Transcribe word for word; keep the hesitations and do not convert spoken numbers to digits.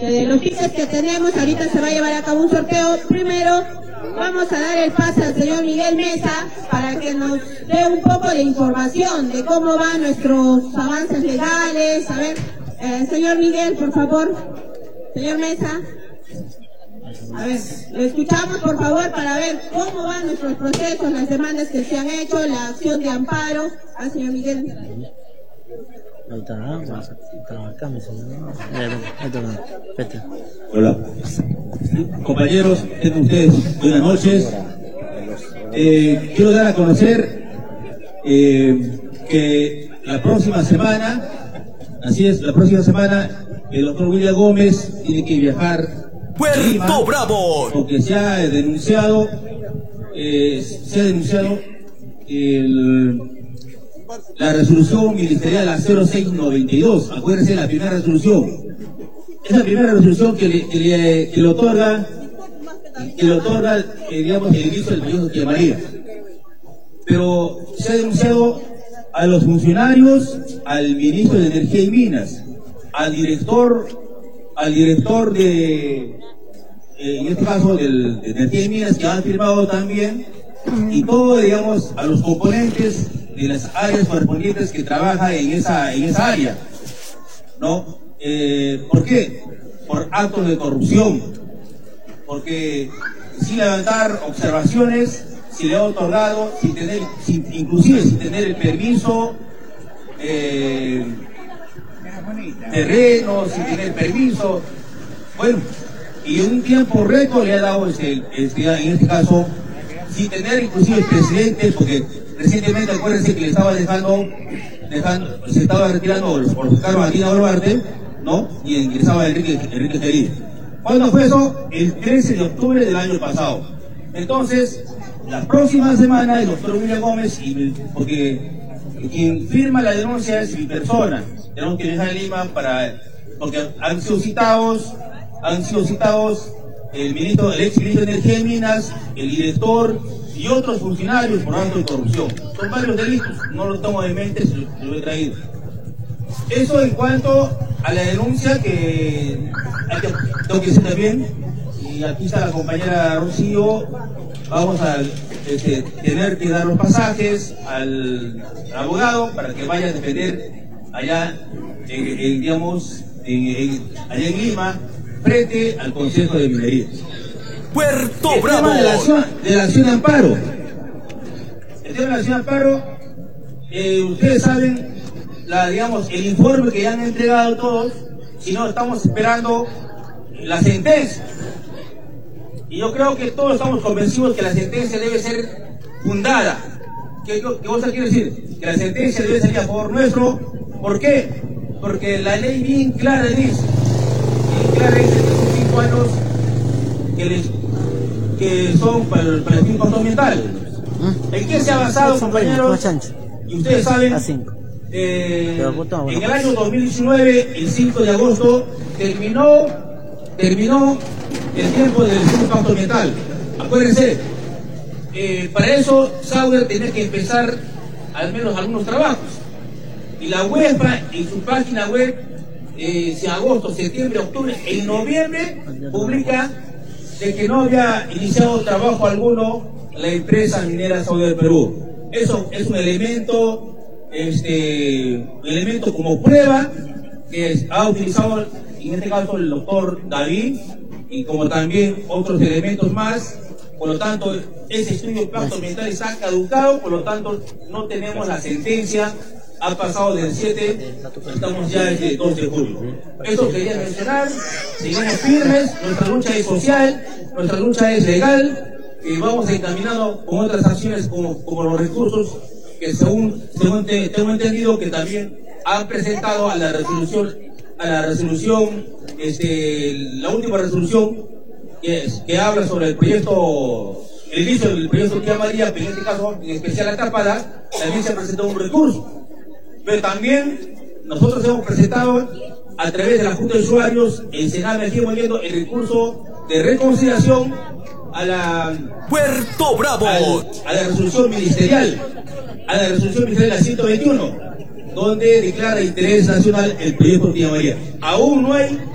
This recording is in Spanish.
de los tickets que tenemos, ahorita se va a llevar a cabo un sorteo. Primero vamos a dar el pase al señor Miguel Mesa para que nos dé un poco de información de cómo van nuestros avances legales. A ver, eh, señor Miguel, por favor. Señor Mesa. A ver, lo escuchamos por favor para ver cómo van nuestros procesos, las demandas que se han hecho, la acción de amparo. Ah, señor Miguel. Hola. Compañeros, tengan ustedes buenas noches. Eh, quiero dar a conocer eh, que la próxima semana, así es, la próxima semana, el doctor William Gómez tiene que viajar Puerto Bravo, porque se ha denunciado, eh, se ha denunciado el, la resolución ministerial a cero seis noventa y dos. Acuérdense la primera resolución. Esa primera resolución que le, que le, que le otorga, que le otorga, eh, digamos, el inicio del proyecto de María. Pero se ha denunciado a los funcionarios, al ministro de Energía y Minas, al director, al director de, eh, en este caso, del, de Energía y Minas, que han firmado también, y todo, digamos, a los componentes de las áreas correspondientes que trabajan en esa, en esa área, ¿no? Eh, ¿Por qué? Por actos de corrupción, porque sin levantar observaciones, si le ha otorgado, sin tener, sin, inclusive sin tener el permiso, eh, terreno, sin tener permiso, bueno, y en un tiempo récord le ha dado, este, este, en este caso, sin tener inclusive el presidente, porque recientemente acuérdense que le estaba dejando, dejando se estaba retirando por los cargos a Dina Boluarte, ¿no? Y ingresaba Enrique, Enrique Feliz. ¿Cuándo fue eso? El trece de octubre del año pasado. Entonces, la próxima semana el doctor William Gómez, y, porque quien firma la denuncia es mi persona, tenemos que viajar a Lima para, porque han sido citados, han sido citados el ministro, el ex ministro de Energía y Minas, el director y otros funcionarios por actos de corrupción. Son varios delitos, no los tomo de mente, se los, se los he traído. Eso en cuanto a la denuncia que hay que, tengo que decir también, y aquí está la compañera Rocío, vamos a este, tener que dar los pasajes al, al abogado para que vaya a defender allá, en, en, digamos, en, en, allá en Lima, frente al Consejo de Minería. Puerto el Bravo. Tema de la acción de, la acción de amparo. El tema de la acción de amparo, eh, ustedes saben, la, digamos, el informe que ya han entregado todos, si no estamos esperando la sentencia. Y yo creo que todos estamos convencidos que la sentencia debe ser fundada. ¿Qué, qué cosa quiere decir? Que la sentencia debe salir a favor nuestro. ¿Por qué? Porque la ley bien clara dice, bien clara dice que son cinco años que, les, que son para, para el impacto ambiental. ¿En qué se ha basado, compañeros? Y ustedes saben, eh, en el año dos mil diecinueve, el cinco de agosto, terminó, terminó el tiempo del impacto ambiental. Acuérdense, eh, para eso Sauer tenía que empezar al menos algunos trabajos. Y la UEFA en su página web, eh, si agosto, septiembre, octubre, en noviembre, publica de que no había iniciado trabajo alguno la empresa minera Sauer Perú. Eso es un elemento, este, un elemento como prueba que ha utilizado en este caso el doctor David, y como también otros elementos más. Por lo tanto, ese estudio de impacto ambiental está caducado, por lo tanto no tenemos la sentencia. Ha pasado del siete, estamos ya desde el dos de julio. Eso quería mencionar, seguimos firmes, nuestra lucha es social, nuestra lucha es legal, y vamos encaminando con otras acciones como, como los recursos que según, según te, tengo entendido que también han presentado a la resolución, a la resolución, este, la última resolución que, es, que habla sobre el proyecto, el inicio del proyecto Tía María, pero en este caso en especial la Tapada, también se presentó un recurso. Pero también nosotros hemos presentado a través de la Junta de Usuarios en Senado Energía y Movimiento el recurso de reconciliación a la Puerto Bravo, al, a la resolución ministerial, a la resolución ministerial ciento veintiuno, donde declara interés nacional el proyecto Tía María. Aún no hay